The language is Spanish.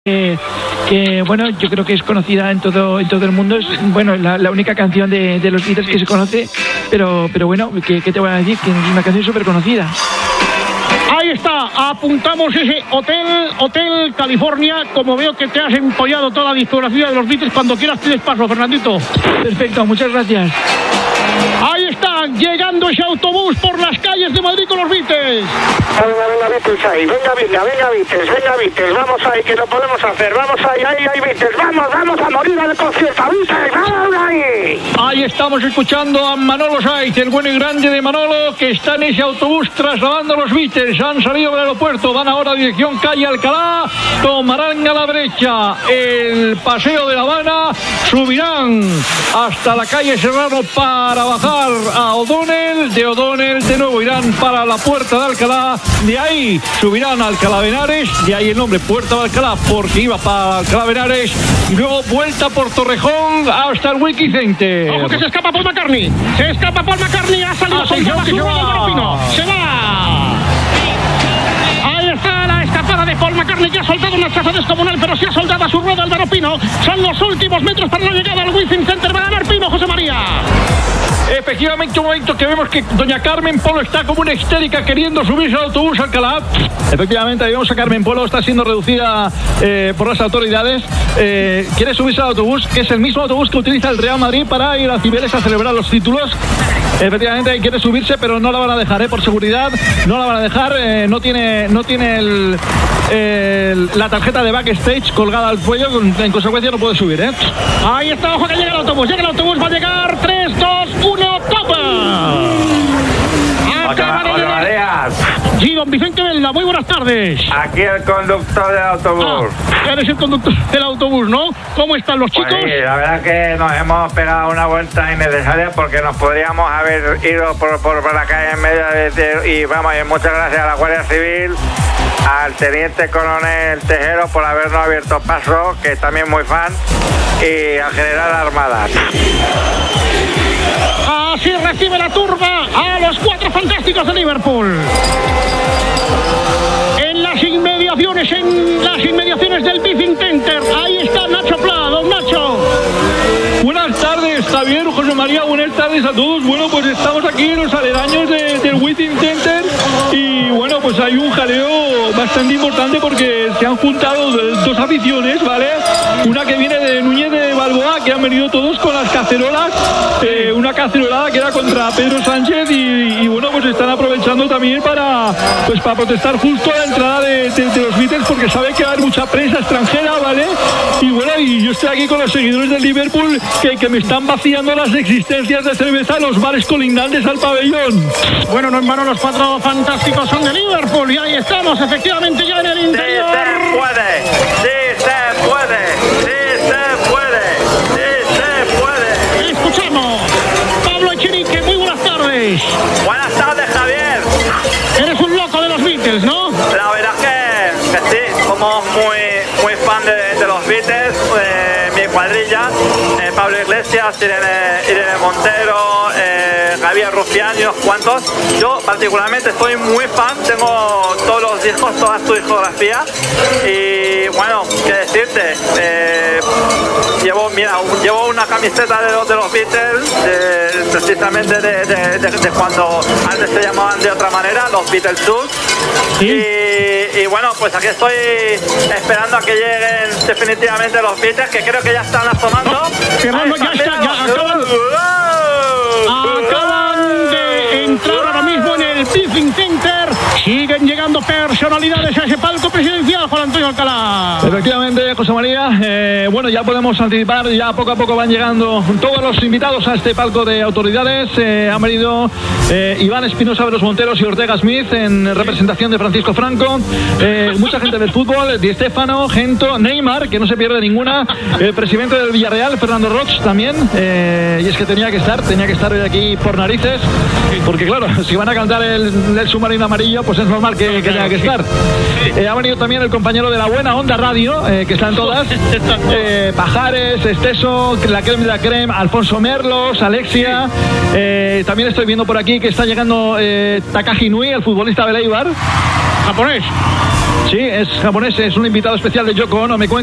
que bueno, yo creo que es conocida en todo el mundo. Es bueno, la única canción de los Beatles que se conoce, pero bueno, ¿qué te voy a decir? Que es una canción súper conocida. Ahí está, apuntamos ese Hotel California. Como veo que te has empollado toda la discografía de los Beatles, cuando quieras tienes paso, Fernandito. Perfecto, muchas gracias. Ahí están, llegando ese autobús por las calles de Madrid con los Beatles. Venga Beatles ahí, venga Beatles, vamos ahí, que lo podemos hacer, vamos ahí Beatles, vamos a morir al concierto, Beatles, vamos ahí. Ahí estamos escuchando a Manolo Saiz, el bueno y grande de Manolo, que está en ese autobús trasladando a los Beatles. Han salido del aeropuerto, van ahora a dirección calle Alcalá, tomarán a la derecha el Paseo de La Habana, subirán hasta la calle Serrano para bajar a O'Donnell, de O'Donnell de nuevo irán para la Puerta de Alcalá, de ahí subirán a Alcalá de Henares, de ahí el nombre Puerta de Alcalá porque iba para Alcalá de Henares, y luego vuelta por Torrejón hasta el Wiki Center. Ojo que se escapa Paul McCartney, ha salido soltado a su rueda el Garropino, se va. Ahí está la escapada de Paul McCartney, que ha soltado una chaza descomunal, pero se ha soldado a su rueda el Garropino. Son los últimos metros para la llegada al Wiki Center. Va a ganar Pino, José María. Efectivamente, un momento que vemos que doña Carmen Polo está como una histérica queriendo subirse al autobús Alcalá. Efectivamente, ahí vemos a Carmen Polo, está siendo reducida por las autoridades. Quiere subirse al autobús, que es el mismo autobús que utiliza el Real Madrid para ir a Cibeles a celebrar los títulos. Efectivamente, quiere subirse, pero no la van a dejar, por seguridad. No la van a dejar, no tiene la tarjeta de backstage colgada al cuello, en consecuencia no puede subir, Ahí está, ojo que llega el autobús, va a llegar, 3, 2, 1, ¡topa! Sí, don Vicente Velda, muy buenas tardes. Aquí el conductor del autobús. Eres el conductor del autobús, ¿no? ¿Cómo están los chicos? Pues sí, la verdad que nos hemos pegado una vuelta innecesaria porque nos podríamos haber ido por la calle en medio y vamos, y muchas gracias a la Guardia Civil, al teniente coronel Tejero por habernos abierto paso, que es también muy fan, y al general Armada. Así recibe la turba a los Cuatro Fantásticos de Liverpool. En las inmediaciones del Withing Center. Ahí está Nacho Pla, don Nacho. Buenas tardes, Javier, José María, buenas tardes a todos. Bueno, pues estamos aquí en los aledaños del Withing Center y bueno, pues hay un jaleo bastante importante porque se han juntado dos aficiones, ¿vale? Una que viene de Núñez de Balboa, que han venido todos con las cacerolas, una cacerolada que era contra Pedro Sánchez y bueno, pues están aprovechando también para protestar justo a la entrada de los Beatles porque saben que va a haber mucha prensa extranjera, ¿vale? Y bueno, y yo estoy aquí con los seguidores del Liverpool que me están vaciando las existencias de cerveza en los bares colindantes al pabellón. Bueno, no en vano los Cuatro Fantásticos son de Liverpool y ahí estamos efectivamente ya en el interior. Sí se puede. Escuchamos. Pablo Echenique, muy buenas tardes. Buenas tardes, Javier. Eres un loco de los Beatles, ¿no? La verdad que sí, somos muy fan de los Beatles, mi cuadrilla, Pablo Iglesias, Irene Montero, Javier Rufián y unos cuantos. Yo particularmente soy muy fan, tengo todos los discos, toda su discografía y bueno, qué decirte, llevo una camiseta de los Beatles, precisamente de cuando antes se llamaban de otra manera, los Beatles Tours. ¿Sí? Y bueno, pues aquí estoy esperando a que lleguen definitivamente los Beatles, que creo que ya están asomando. Acaban de entrar ahora mismo en el Withing Center. Siguen llegando personalidades a ese palco presidencial, Juan Antonio Alcalá. Efectivamente, José María, bueno, ya podemos anticipar, ya poco a poco van llegando todos los invitados a este palco de autoridades. Han venido Iván Espinosa, Veros Monteros y Ortega Smith en representación de Francisco Franco, mucha gente del fútbol, Di Stéfano, Gento, Neymar, que no se pierde ninguna, el presidente del Villarreal, Fernando Roch también, y es que tenía que estar hoy aquí por narices, porque claro, si van a cantar el submarino amarillo, pues es normal que tenga que estar. Ha venido también el compañero de la buena Onda Radio, que están todas, Pajares, Esteso, la creme de la creme, Alfonso Merlos, Alexia, también estoy viendo por aquí que está llegando Takashi Nui, el futbolista de Eibar. Japonés. Sí, es japonés, es un invitado especial de Yoko Ono. Me cuenta